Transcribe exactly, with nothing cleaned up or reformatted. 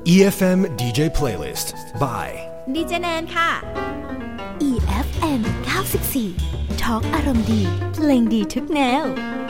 อี เอฟ เอ็ม ดี เจ Playlist by ดี เจ แนนค่ะอี เอฟ เอ็ม เก้าสิบสี่ ทอล์กอารมณ์ดีเพลงดีทุกแนว